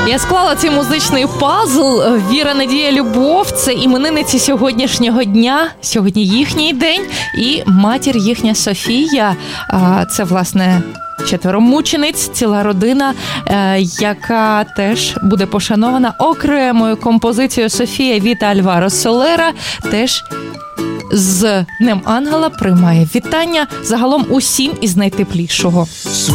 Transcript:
Я склала цей музичний пазл «Віра, надія, любов». Це іменинниці сьогоднішнього дня. Сьогодні їхній день. І матір їхня Софія. Це, власне, 4 мучениць, ціла родина, яка теж буде пошанована окремою композицією «Софія» від Альваро Солера. Теж з Днем Ангела приймає вітання загалом усім із найтеплішого.